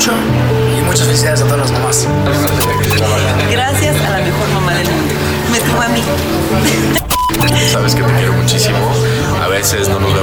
mucho y muchas felicidades a todas las mamás. Gracias a la mejor mamá del mundo. Me tuvo a mí. Sabes que te quiero muchísimo. A veces no nos